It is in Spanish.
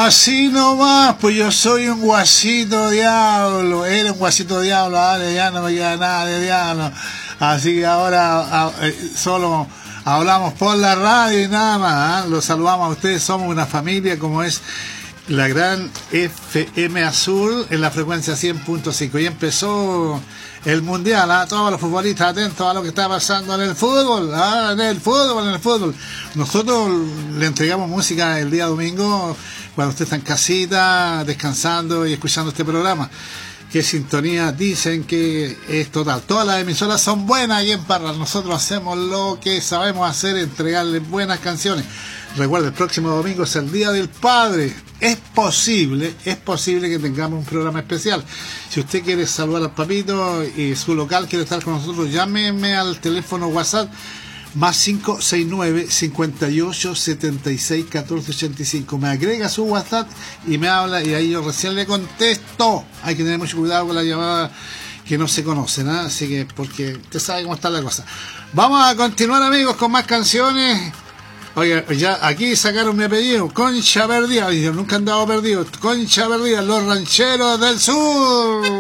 Así nomás, pues yo soy un guasito diablo, era un guasito diablo, ahora ya no me queda nada de diablo, así que ahora solo hablamos por la radio y nada más, ¿eh? Los saludamos a ustedes, somos una familia como es la gran FM Azul en la frecuencia 100.5 y empezó el mundial, ¿eh? Todos los futbolistas atentos a lo que está pasando en el fútbol, ¿eh? en el fútbol. Nosotros le entregamos música el día domingo cuando usted está en casita, descansando y escuchando este programa. ¿Qué sintonía? Dicen que es total. Todas las emisoras son buenas y en Parral. Nosotros hacemos lo que sabemos hacer, entregarles buenas canciones. Recuerda, el próximo domingo es el Día del Padre. Es posible que tengamos un programa especial. Si usted quiere saludar al papito y su local quiere estar con nosotros, llámeme al teléfono WhatsApp más 569-5876-1485. Me agrega su WhatsApp y me habla y ahí yo recién le contesto. Hay que tener mucho cuidado con la llamada que no se conocen, ¿eh? Así que, porque usted sabe cómo está la cosa. Vamos a continuar, amigos, con más canciones. Oiga, ya aquí sacaron mi apellido, Concha Perdida. Yo nunca he andado perdido. Concha Perdida, los rancheros del sur.